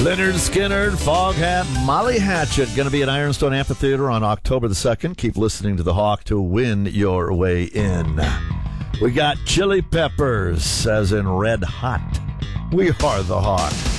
Leonard Skinner, Foghat, Molly Hatchet, going to be at Ironstone Amphitheater on October the 2nd. Keep listening to The Hawk to win your way in. We got Chili Peppers, as in red hot. We are The Hawk.